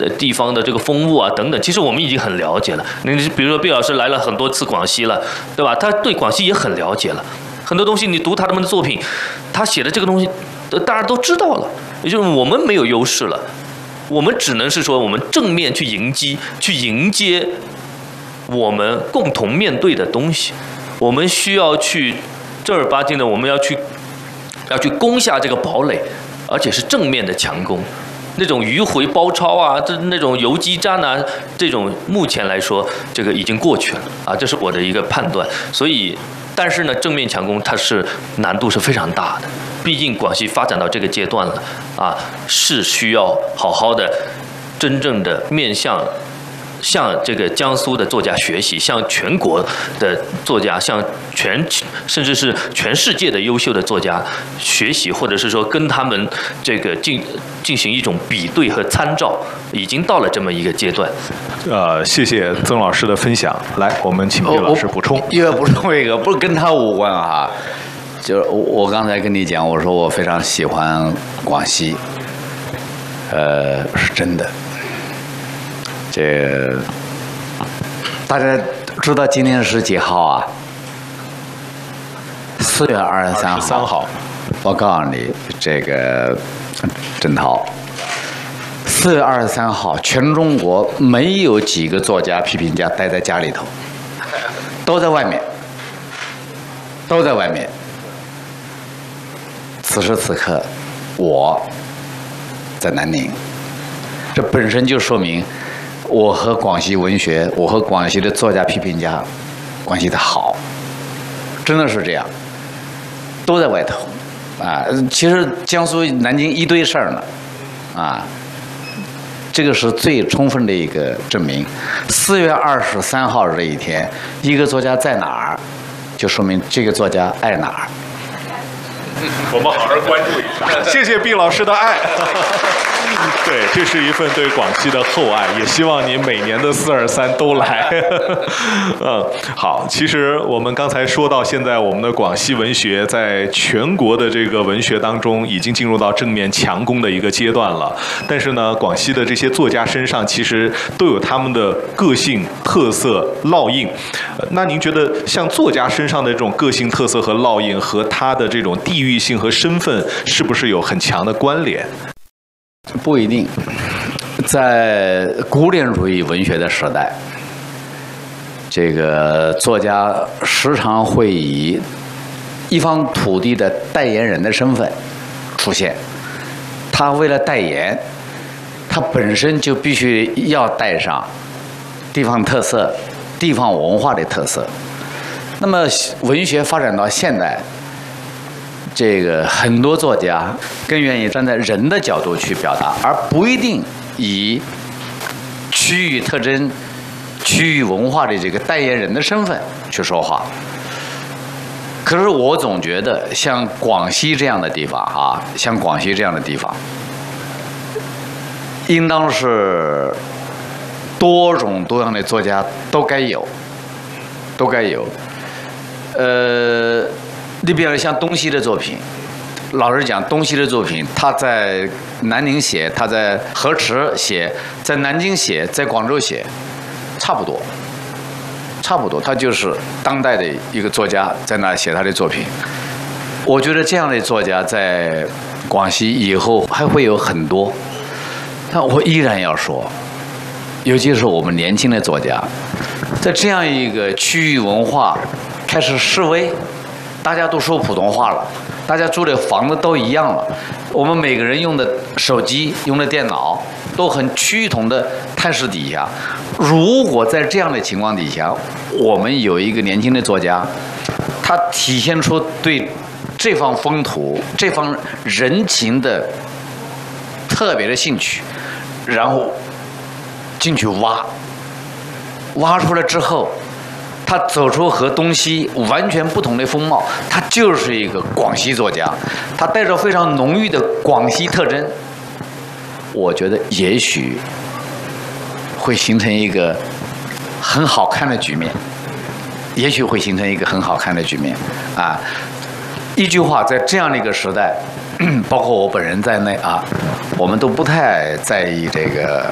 地方的这个风物啊等等，其实我们已经很了解了。你比如说毕老师来了很多次广西了，对吧？他对广西也很了解了，很多东西你读他们的作品，他写的这个东西，大家都知道了。也就是我们没有优势了，我们只能是说我们正面去迎接我们共同面对的东西，我们需要去正儿八经的，我们要去攻下这个堡垒，而且是正面的强攻。那种迂回包抄啊，那种游击战啊，这种目前来说，这个已经过去了啊，这是我的一个判断。所以，但是呢，正面强攻它是难度是非常大的，毕竟广西发展到这个阶段了啊，是需要好好的、真正的面向这个江苏的作家学习，向全国的作家，向甚至是全世界的优秀的作家学习，或者是说跟他们这个进行一种比对和参照，已经到了这么一个阶段。 谢谢曾老师的分享。来，我们请毕老师补充。 又要补充一个，不是跟他无关啊，就是我刚才跟你讲，我说我非常喜欢广西，是真的。这大家知道今天是几号啊？4月23号。我告诉你，这个郑涛，4月23号，全中国没有几个作家、批评家待在家里头，都在外面，都在外面。此时此刻，我在南宁，这本身就说明我和广西文学，我和广西的作家批评家关系的好，真的是这样，都在外头啊。其实江苏南京一堆事儿呢，啊，这个是最充分的一个证明。4月23号这一天，一个作家在哪儿，就说明这个作家爱哪儿。 我们好好关注一下。谢谢毕老师的爱。对，这是一份对广西的厚爱，也希望你每年的423都来。好，其实我们刚才说到现在，我们的广西文学在全国的这个文学当中已经进入到正面强攻的一个阶段了。但是呢，广西的这些作家身上其实都有他们的个性、特色、烙印。那您觉得像作家身上的这种个性、特色和烙印和他的这种地域性和身份是不是有很强的关联？ 不一定，在古典主义文学的时代，这个作家时常会以一方土地的代言人的身份出现。他为了代言，他本身就必须要带上地方特色、地方文化的特色。那么文学发展到现代，这个很多作家更愿意站在人的角度去表达，而不一定以区域特征、区域文化的这个代言人的身份去说话。可是我总觉得，像广西这样的地方啊，像广西这样的地方，应当是多种多样的作家都该有，都该有。你比如像东西的作品，老实讲，东西的作品，他在南宁写，他在河池写，在南京写，在广州写，差不多，差不多，他就是当代的一个作家在那写他的作品。我觉得这样的作家在广西以后还会有很多，但我依然要说，尤其是我们年轻的作家，在这样一个区域文化开始式微，大家都说普通话了，大家住的房子都一样了，我们每个人用的手机、用的电脑都很趋同的态势底下，如果在这样的情况底下，我们有一个年轻的作家，他体现出对这方风土、这方人情的特别的兴趣，然后进去挖出来之后，他走出和东西完全不同的风貌，他就是一个广西作家，他带着非常浓郁的广西特征。我觉得也许会形成一个很好看的局面，也许会形成一个很好看的局面啊！一句话，在这样的一个时代，包括我本人在内啊，我们都不太在意这个